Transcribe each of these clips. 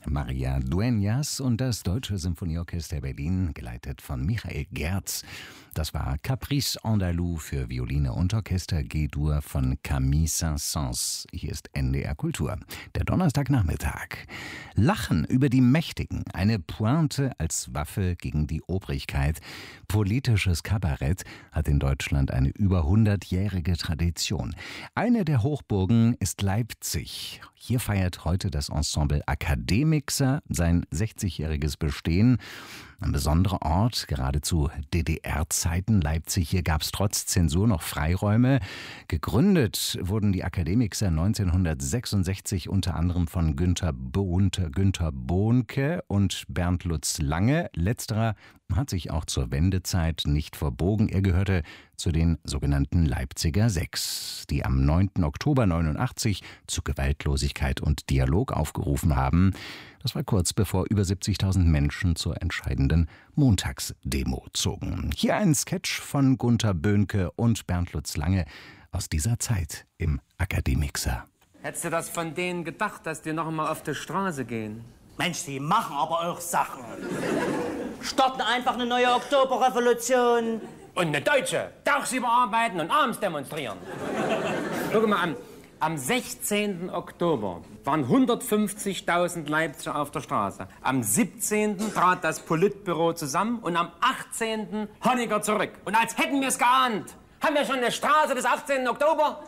Maria Dueñas und das Deutsche Symphonieorchester Berlin, geleitet von Michael Gerz. Das war Caprice Andalou für Violine und Orchester G-Dur von Camille Saint-Saëns. Hier ist NDR Kultur, der Donnerstagnachmittag. Lachen über die Mächtigen, eine Pointe als Waffe gegen die Obrigkeit. Politisches Kabarett hat in Deutschland eine über 100-jährige Tradition. Eine der Hochburgen ist Leipzig. Hier feiert heute das Ensemble Akademikser sein 60-jähriges Bestehen. Ein besonderer Ort, gerade zu DDR-Zeiten Leipzig. Hier gab es trotz Zensur noch Freiräume. Gegründet wurden die Akademikser 1966 unter anderem von Günter Bohnke und Bernd Lutz Lange. Letzterer hat sich auch zur Wendezeit nicht verbogen. Er gehörte zu den sogenannten Leipziger Sechs, die am 9. Oktober 89 zu Gewaltlosigkeit und Dialog aufgerufen haben. Das war kurz bevor über 70.000 Menschen zur entscheidenden Montagsdemo zogen. Hier ein Sketch von Günter Bohnke und Bernd Lutz Lange aus dieser Zeit im Akademikser. Hättest du das von denen gedacht, dass die noch mal auf die Straße gehen? Mensch, die machen aber auch Sachen. Starten einfach eine neue Oktoberrevolution. Und eine deutsche. Tagsüber arbeiten und abends demonstrieren. Guck mal an. Am 16. Oktober waren 150.000 Leipziger auf der Straße. Am 17. trat das Politbüro zusammen und am 18. Honecker zurück. Und als hätten wir es geahnt, haben wir schon eine Straße des 18. Oktober?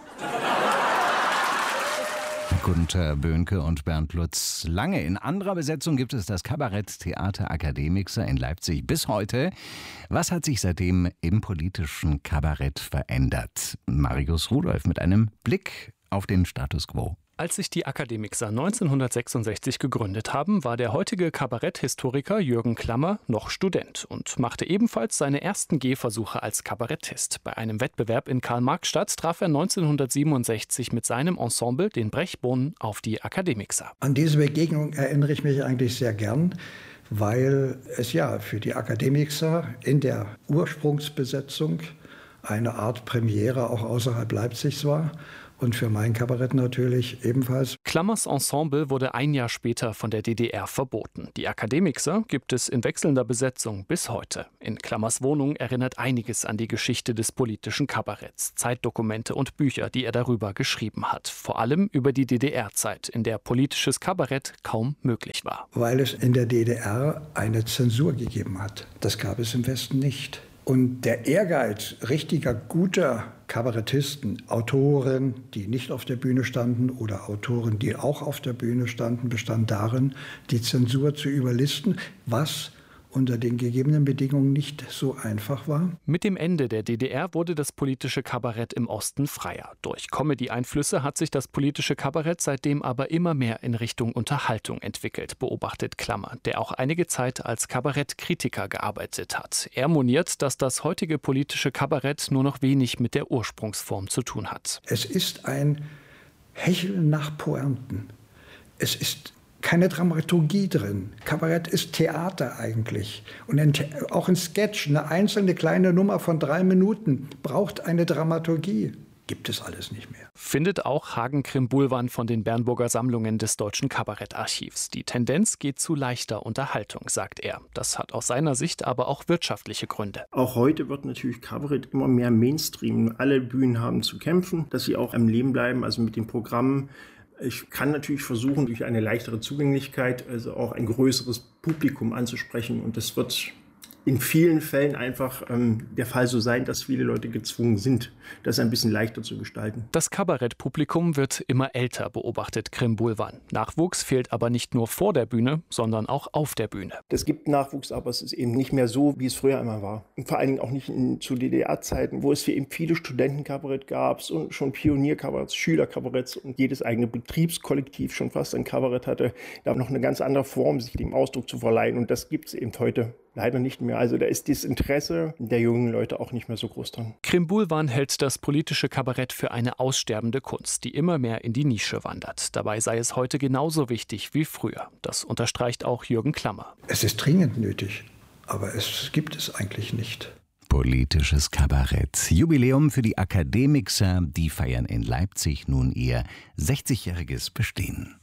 Günter Bohnke und Bernd Lutz Lange. In anderer Besetzung gibt es das Kabaretttheater Akademikser in Leipzig bis heute. Was hat sich seitdem im politischen Kabarett verändert? Marius Rudolph mit einem Blick auf den Status quo. Als sich die Akademikser 1966 gegründet haben, war der heutige Kabaretthistoriker Jürgen Klammer noch Student und machte ebenfalls seine ersten Gehversuche als Kabarettist. Bei einem Wettbewerb in Karl-Marx-Stadt traf er 1967 mit seinem Ensemble, den Brechbohnen, auf die Akademikser. An diese Begegnung erinnere ich mich eigentlich sehr gern, weil es ja für die Akademikser in der Ursprungsbesetzung eine Art Premiere auch außerhalb Leipzigs war. Und für mein Kabarett natürlich ebenfalls. Klammers Ensemble wurde ein Jahr später von der DDR verboten. Die Akademikser gibt es in wechselnder Besetzung bis heute. In Klammers Wohnung erinnert einiges an die Geschichte des politischen Kabaretts. Zeitdokumente und Bücher, die er darüber geschrieben hat. Vor allem über die DDR-Zeit, in der politisches Kabarett kaum möglich war. Weil es in der DDR eine Zensur gegeben hat. Das gab es im Westen nicht. Und der Ehrgeiz richtiger, guter Kabarettisten, Autoren, die nicht auf der Bühne standen oder Autoren, die auch auf der Bühne standen, bestand darin, die Zensur zu überlisten, was unter den gegebenen Bedingungen nicht so einfach war. Mit dem Ende der DDR wurde das politische Kabarett im Osten freier. Durch Comedy-Einflüsse hat sich das politische Kabarett seitdem aber immer mehr in Richtung Unterhaltung entwickelt, beobachtet Klammer, der auch einige Zeit als Kabarettkritiker gearbeitet hat. Er moniert, dass das heutige politische Kabarett nur noch wenig mit der Ursprungsform zu tun hat. Es ist ein Hecheln nach Pointen. Es ist keine Dramaturgie drin. Kabarett ist Theater eigentlich. Und auch ein Sketch, eine einzelne kleine Nummer von 3 Minuten, braucht eine Dramaturgie. Gibt es alles nicht mehr. Findet auch Hagen Krimbulwan von den Bernburger Sammlungen des Deutschen Kabarettarchivs. Die Tendenz geht zu leichter Unterhaltung, sagt er. Das hat aus seiner Sicht aber auch wirtschaftliche Gründe. Auch heute wird natürlich Kabarett immer mehr Mainstream. Alle Bühnen haben zu kämpfen, dass sie auch am Leben bleiben, also mit den Programmen. Ich kann natürlich versuchen, durch eine leichtere Zugänglichkeit also auch ein größeres Publikum anzusprechen. Und das wird in vielen Fällen einfach der Fall so sein, dass viele Leute gezwungen sind, das ein bisschen leichter zu gestalten. Das Kabarettpublikum wird immer älter, beobachtet Krimbulwan. Nachwuchs fehlt aber nicht nur vor der Bühne, sondern auch auf der Bühne. Es gibt Nachwuchs, aber es ist eben nicht mehr so, wie es früher einmal war. Und vor allen Dingen auch nicht zu DDR-Zeiten, wo es eben viele Studentenkabarett gab und schon Pionierkabaretts, Schülerkabaretts und jedes eigene Betriebskollektiv schon fast ein Kabarett hatte. Da noch eine ganz andere Form, sich dem Ausdruck zu verleihen. Und das gibt es eben heute leider nicht mehr. Also da ist das Interesse der jungen Leute auch nicht mehr so groß dran. Krimbulwan hält das politische Kabarett für eine aussterbende Kunst, die immer mehr in die Nische wandert. Dabei sei es heute genauso wichtig wie früher. Das unterstreicht auch Jürgen Klammer. Es ist dringend nötig, aber es gibt es eigentlich nicht. Politisches Kabarett. Jubiläum für die Akademikser, die feiern in Leipzig nun ihr 60-jähriges Bestehen.